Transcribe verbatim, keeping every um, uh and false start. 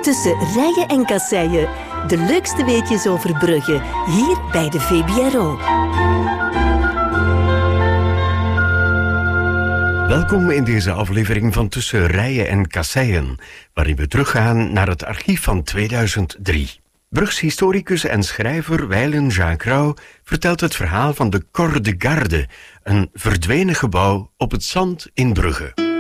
Tussen rijen en kasseien. De leukste weetjes over Brugge. Hier bij de V B R O. Welkom in deze aflevering van Tussen rijen en kasseien, waarin we teruggaan naar het archief van tweeduizend drie. Brugs historicus en schrijver Wijlen Jacques Rauw vertelt het verhaal van de Corps de Garde, een verdwenen gebouw op het zand in Brugge.